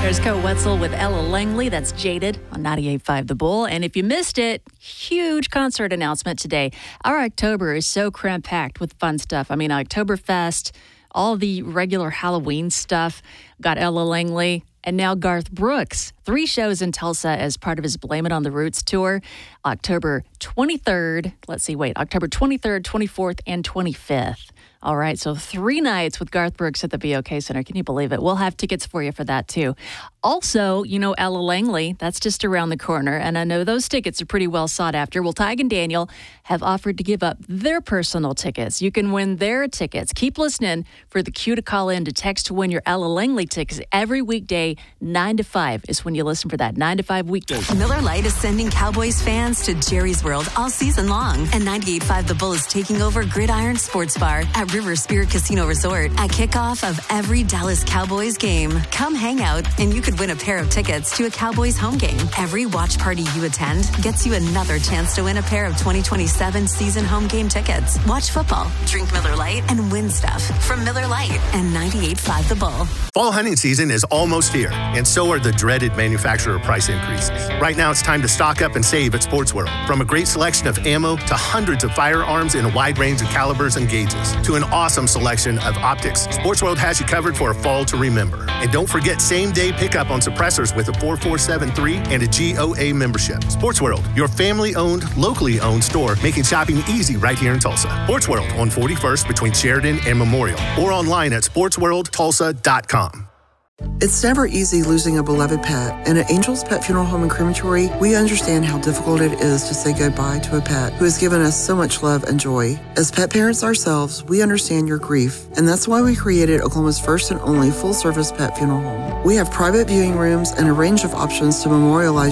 There's Coe Wetzel with Ella Langley. That's Jaded on 98.5 The Bull. And if you missed it, huge concert announcement today. Our October is so cram-packed with fun stuff. I mean, Oktoberfest, all the regular Halloween stuff. Got Ella Langley and now Garth Brooks. 3 shows in Tulsa as part of his Blame It on the Roots tour. October 23rd, October 23rd, 24th, and 25th. All right, so 3 nights with Garth Brooks at the BOK Center. Can you believe it? We'll have tickets for you for that, too. Also, you know Ella Langley. That's just around the corner, and I know those tickets are pretty well sought after. Well, Tig and Daniel have offered to give up their personal tickets. You can win their tickets. Keep listening for the cue to call in to text to win your Ella Langley tickets. Every weekday, 9 to 5 is when you listen for that. 9 to 5 weekdays. Miller Lite is sending Cowboys fans to Jerry's World all season long. And 98.5 The Bull is taking over Gridiron Sports Bar at River Spirit Casino Resort at kickoff of every Dallas Cowboys game. Come hang out and you could win a pair of tickets to a Cowboys home game. Every watch party you attend gets you another chance to win a pair of 2027 season home game tickets. Watch football, drink Miller Lite, and win stuff from Miller Lite and 98.5 The Bull. Fall hunting season is almost here, and so are the dreaded manufacturer price increases. Right now, it's time to stock up and save at Sports World. From a great selection of ammo to hundreds of firearms in a wide range of calibers and gauges to an awesome selection of optics, Sports World has you covered for a fall to remember. And don't forget same-day pickup on suppressors with a 4473 and a GOA membership. Sports World, your family-owned, locally-owned store, making shopping easy right here in Tulsa. Sports World on 41st between Sheridan and Memorial, or online at sportsworldtulsa.com. It's never easy losing a beloved pet, and at Angel's Pet Funeral Home and Crematory, we understand how difficult it is to say goodbye to a pet who has given us so much love and joy. As pet parents ourselves, we understand your grief, and that's why we created Oklahoma's first and only full-service pet funeral home. We have private viewing rooms and a range of options to memorialize